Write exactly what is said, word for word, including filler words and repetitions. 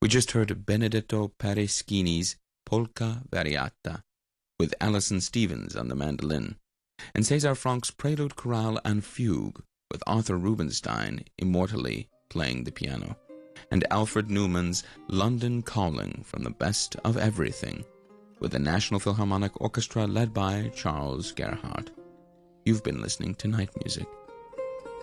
We just heard Benedetto Pereschini's Polka Variata, with Alison Stevens on the mandolin, and César Franck's Prelude, Chorale, and Fugue, with Arthur Rubinstein immortally playing the piano, and Alfred Newman's London Calling from the Best of Everything, with the National Philharmonic Orchestra led by Charles Gerhardt. You've been listening to Night Music.